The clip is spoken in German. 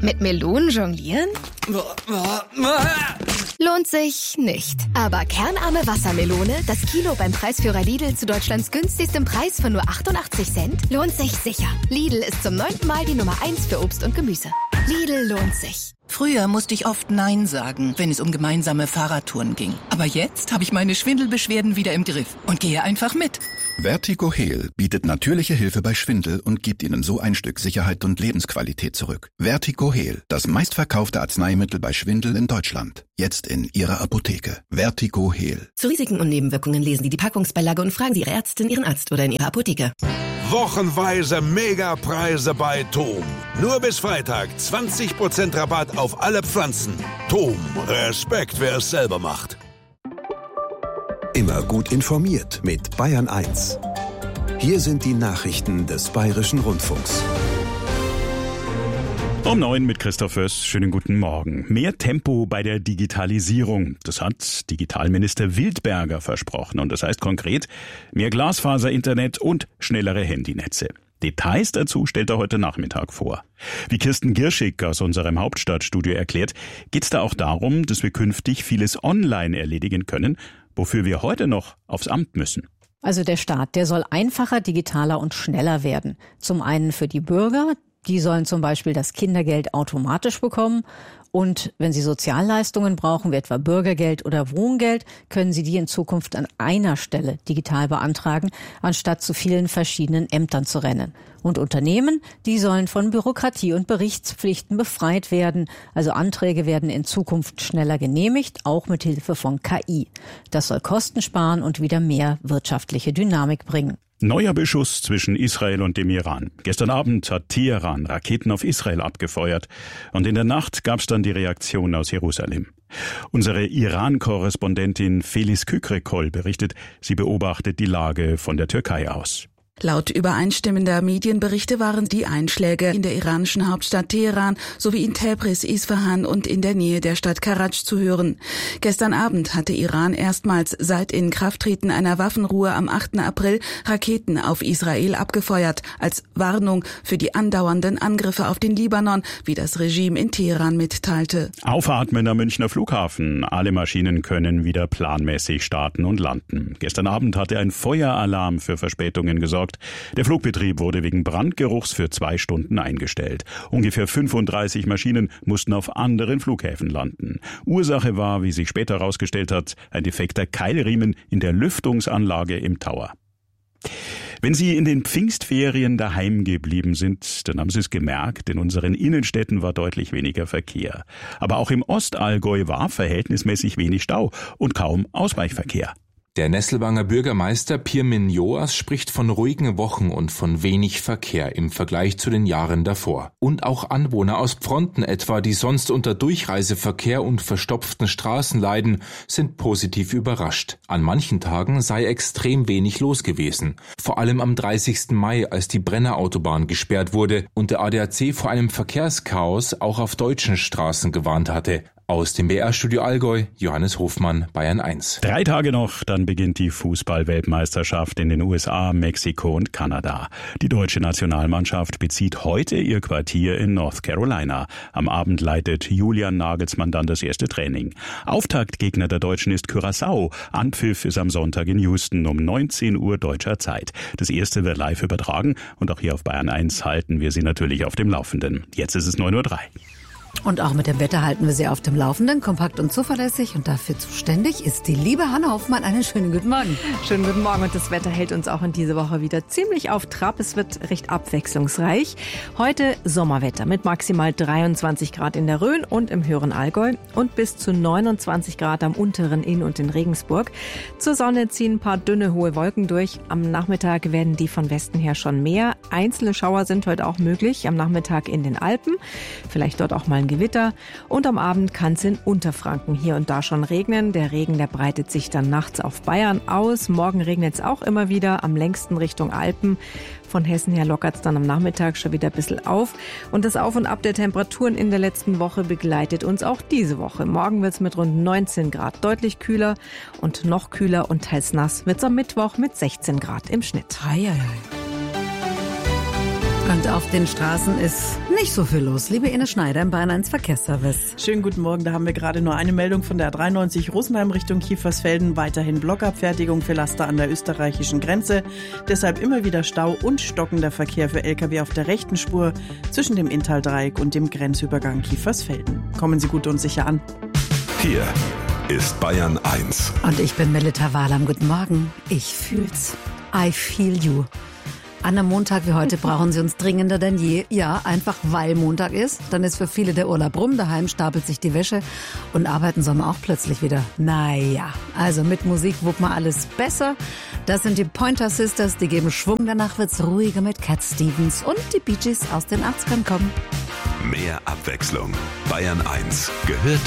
Mit Melonen jonglieren? Lohnt sich nicht. Aber kernarme Wassermelone, das Kilo beim Preisführer Lidl zu Deutschlands günstigstem Preis von nur 88 Cent, lohnt sich sicher. Lidl ist zum 9. Mal die Nummer 1 für Obst und Gemüse. Lidl lohnt sich. Früher musste ich oft Nein sagen, wenn es um gemeinsame Fahrradtouren ging. Aber jetzt habe ich meine Schwindelbeschwerden wieder im Griff und gehe einfach mit. Vertigo Heal bietet natürliche Hilfe bei Schwindel und gibt Ihnen so ein Stück Sicherheit und Lebensqualität zurück. Vertigo Heal, das meistverkaufte Arzneimittel bei Schwindel in Deutschland. Jetzt in Ihrer Apotheke. Vertigo Heal. Zu Risiken und Nebenwirkungen lesen Sie die Packungsbeilage und fragen Sie Ihre Ärztin, Ihren Arzt oder in Ihrer Apotheke. Wochenweise Megapreise bei TOM. Nur bis Freitag 20% Rabatt auf alle Pflanzen. TOM, Respekt, wer es selber macht. Immer gut informiert mit Bayern 1. Hier sind die Nachrichten des Bayerischen Rundfunks. Um 9 mit Christoph Föss. Schönen guten Morgen. Mehr Tempo bei der Digitalisierung. Das hat Digitalminister Wildberger versprochen. Und das heißt konkret mehr Glasfaser-Internet und schnellere Handynetze. Details dazu stellt er heute Nachmittag vor. Wie Kirsten Girschig aus unserem Hauptstadtstudio erklärt, geht es da auch darum, dass wir künftig vieles online erledigen können, wofür wir heute noch aufs Amt müssen. Also der Staat, der soll einfacher, digitaler und schneller werden. Zum einen für die Bürger, die sollen zum Beispiel das Kindergeld automatisch bekommen. Und wenn sie Sozialleistungen brauchen, wie etwa Bürgergeld oder Wohngeld, können sie die in Zukunft an einer Stelle digital beantragen, anstatt zu vielen verschiedenen Ämtern zu rennen. Und Unternehmen, die sollen von Bürokratie und Berichtspflichten befreit werden. Also Anträge werden in Zukunft schneller genehmigt, auch mit Hilfe von KI. Das soll Kosten sparen und wieder mehr wirtschaftliche Dynamik bringen. Neuer Beschuss zwischen Israel und dem Iran. Gestern Abend hat Teheran Raketen auf Israel abgefeuert. Und in der Nacht gab es dann die Reaktion aus Jerusalem. Unsere Iran-Korrespondentin Felis Kükrekol berichtet, sie beobachtet die Lage von der Türkei aus. Laut übereinstimmender Medienberichte waren die Einschläge in der iranischen Hauptstadt Teheran sowie in Tebris, Isfahan und in der Nähe der Stadt Karaj zu hören. Gestern Abend hatte Iran erstmals seit Inkrafttreten einer Waffenruhe am 8. April Raketen auf Israel abgefeuert, als Warnung für die andauernden Angriffe auf den Libanon, wie das Regime in Teheran mitteilte. Aufatmen am Münchner Flughafen. Alle Maschinen können wieder planmäßig starten und landen. Gestern Abend hatte ein Feueralarm für Verspätungen gesorgt. Der Flugbetrieb wurde wegen Brandgeruchs für 2 Stunden eingestellt. Ungefähr 35 Maschinen mussten auf anderen Flughäfen landen. Ursache war, wie sich später herausgestellt hat, ein defekter Keilriemen in der Lüftungsanlage im Tower. Wenn Sie in den Pfingstferien daheim geblieben sind, dann haben Sie es gemerkt, in unseren Innenstädten war deutlich weniger Verkehr. Aber auch im Ostallgäu war verhältnismäßig wenig Stau und kaum Ausweichverkehr. Der Nesselwanger Bürgermeister Pirmin Joas spricht von ruhigen Wochen und von wenig Verkehr im Vergleich zu den Jahren davor. Und auch Anwohner aus Pfronten etwa, die sonst unter Durchreiseverkehr und verstopften Straßen leiden, sind positiv überrascht. An manchen Tagen sei extrem wenig los gewesen. Vor allem am 30. Mai, als die Brennerautobahn gesperrt wurde und der ADAC vor einem Verkehrschaos auch auf deutschen Straßen gewarnt hatte. Aus dem BR-Studio Allgäu, Johannes Hofmann, Bayern 1. 3 Tage noch, dann beginnt die Fußball-Weltmeisterschaft in den USA, Mexiko und Kanada. Die deutsche Nationalmannschaft bezieht heute ihr Quartier in North Carolina. Am Abend leitet Julian Nagelsmann dann das erste Training. Auftaktgegner der Deutschen ist Curaçao. Anpfiff ist am Sonntag in Houston um 19 Uhr deutscher Zeit. Das erste wird live übertragen und auch hier auf Bayern 1 halten wir Sie natürlich auf dem Laufenden. Jetzt ist es 9:03 Uhr. Und auch mit dem Wetter halten wir Sie auf dem Laufenden, kompakt und zuverlässig. Und dafür zuständig ist die liebe Hanna Hoffmann. Einen schönen guten Morgen. Schönen guten Morgen. Und das Wetter hält uns auch in dieser Woche wieder ziemlich auf Trab. Es wird recht abwechslungsreich. Heute Sommerwetter mit maximal 23 Grad in der Rhön und im höheren Allgäu und bis zu 29 Grad am unteren Inn und in Regensburg. Zur Sonne ziehen ein paar dünne, hohe Wolken durch. Am Nachmittag werden die von Westen her schon mehr. Einzelne Schauer sind heute auch möglich. Am Nachmittag in den Alpen. Vielleicht dort auch mal ein Gewitter. Und am Abend kann es in Unterfranken hier und da schon regnen. Der Regen, der breitet sich dann nachts auf Bayern aus. Morgen regnet es auch immer wieder, am längsten Richtung Alpen. Von Hessen her lockert es dann am Nachmittag schon wieder ein bisschen auf. Und das Auf und Ab der Temperaturen in der letzten Woche begleitet uns auch diese Woche. Morgen wird es mit rund 19 Grad deutlich kühler und noch kühler und teils nass wird es am Mittwoch mit 16 Grad im Schnitt. Und auf den Straßen ist nicht so viel los. Liebe Ines Schneider im Bayern 1 Verkehrsservice. Schönen guten Morgen, da haben wir gerade nur eine Meldung von der A93 Rosenheim Richtung Kiefersfelden. Weiterhin Blockabfertigung für Laster an der österreichischen Grenze. Deshalb immer wieder Stau und stockender Verkehr für Lkw auf der rechten Spur zwischen dem Inntal-Dreieck und dem Grenzübergang Kiefersfelden. Kommen Sie gut und sicher an. Hier ist Bayern 1. Und ich bin Melita Wahlam. Guten Morgen. Ich fühl's. I feel you. An einem Montag wie heute brauchen Sie uns dringender denn je. Ja, einfach weil Montag ist. Dann ist für viele der Urlaub rum. Daheim stapelt sich die Wäsche. Und arbeiten soll man auch plötzlich wieder. Naja, also mit Musik wuppen wir alles besser. Das sind die Pointer Sisters. Die geben Schwung. Danach wird's ruhiger mit Cat Stevens. Und die Bee Gees aus den 80ern kommen. Mehr Abwechslung. Bayern 1 gehört